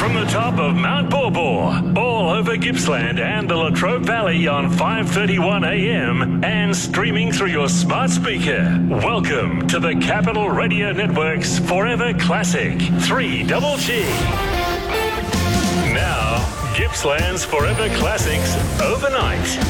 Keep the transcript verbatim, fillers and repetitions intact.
from the top of Mount Borbor, all over Gippsland and the Latrobe Valley on five thirty-one a m and streaming through your smart speaker. Welcome to the Capital Radio Network's Forever Classic three Double G. Now, Gippsland's Forever Classics overnight.